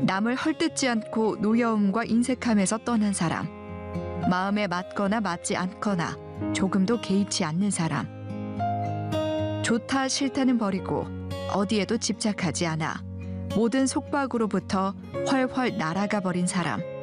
남을 헐뜯지 않고 노여움과 인색함에서 떠난 사람. 마음에 맞거나 맞지 않거나 조금도 개의치 않는 사람. 좋다 싫다는 버리고 어디에도 집착하지 않아 모든 속박으로부터 훨훨 날아가 버린 사람.